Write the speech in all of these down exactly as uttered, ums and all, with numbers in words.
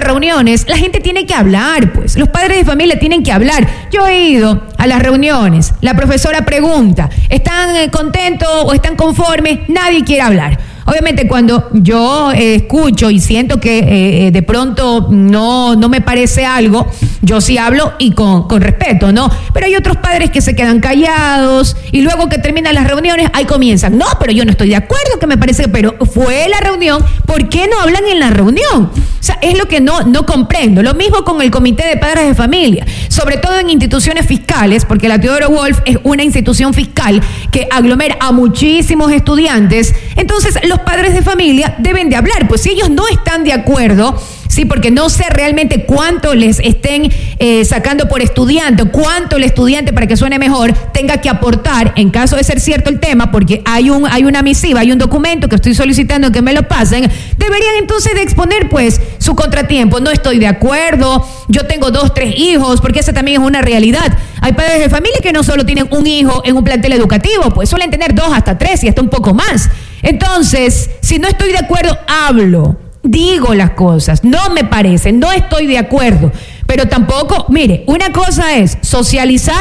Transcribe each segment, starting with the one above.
reuniones, la gente tiene que hablar, pues. Los padres de familia tienen que hablar. Yo he ido a las reuniones, la profesora pregunta, ¿están contentos o están conformes? Nadie quiere hablar. Obviamente cuando yo eh, escucho y siento que eh, de pronto no, no me parece algo, yo sí hablo y con, con respeto, ¿no? Pero hay otros padres que se quedan callados y luego que terminan las reuniones, ahí comienzan. No, pero yo no estoy de acuerdo, que me parece, pero fue la reunión, ¿por qué no hablan en la reunión? O sea, es lo que no, no comprendo. Lo mismo con el Comité de Padres de Familia, sobre todo en instituciones fiscales, porque la Teodoro Wolff es una institución fiscal que aglomera a muchísimos estudiantes. Entonces, los padres de familia deben de hablar, pues si ellos no están de acuerdo, sí, porque no sé realmente cuánto les estén eh, sacando por estudiante, cuánto el estudiante, para que suene mejor, tenga que aportar, en caso de ser cierto el tema, porque hay un hay una misiva, hay un documento que estoy solicitando que me lo pasen, deberían entonces de exponer pues su contratiempo. No estoy de acuerdo, yo tengo dos, tres hijos, porque esa también es una realidad. Hay padres de familia que no solo tienen un hijo en un plantel educativo, pues suelen tener dos hasta tres y hasta un poco más. Entonces, si no estoy de acuerdo, hablo, digo las cosas, no me parece, no estoy de acuerdo, pero tampoco, mire, una cosa es socializar,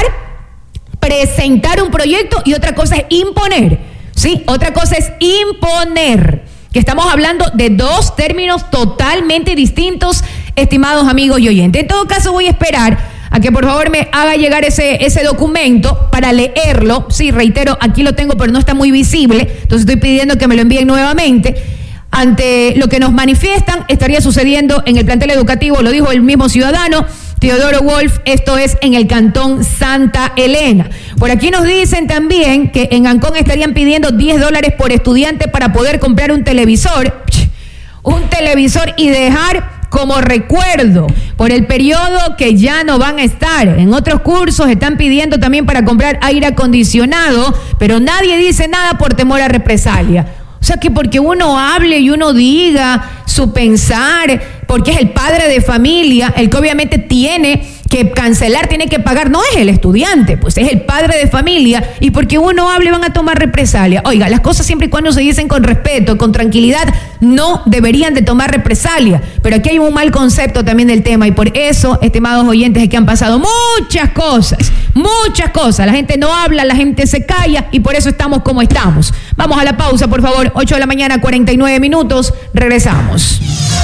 presentar un proyecto y otra cosa es imponer, ¿sí? Otra cosa es imponer, que estamos hablando de dos términos totalmente distintos, estimados amigos y oyentes. En todo caso, voy a esperar a que por favor me haga llegar ese, ese documento para leerlo. Sí, reitero, aquí lo tengo, pero no está muy visible, entonces estoy pidiendo que me lo envíen nuevamente. Ante lo que nos manifiestan, estaría sucediendo en el plantel educativo, lo dijo el mismo ciudadano, Teodoro Wolff, esto es en el cantón Santa Elena. Por aquí nos dicen también que en Ancón estarían pidiendo diez dólares por estudiante para poder comprar un televisor, un televisor y dejar como recuerdo por el periodo que ya no van a estar. En otros cursos están pidiendo también para comprar aire acondicionado, pero nadie dice nada por temor a represalia. O sea que porque uno hable y uno diga su pensar, porque es el padre de familia, el que obviamente tiene que cancelar, tiene que pagar, no es el estudiante, pues es el padre de familia, y porque uno hable van a tomar represalia. Oiga, las cosas siempre y cuando se dicen con respeto, con tranquilidad, no deberían de tomar represalia, pero aquí hay un mal concepto también del tema, y por eso, estimados oyentes, es que han pasado muchas cosas, muchas cosas, la gente no habla, la gente se calla, y por eso estamos como estamos. Vamos a la pausa, por favor, ocho de la mañana, cuarenta y nueve minutos, regresamos.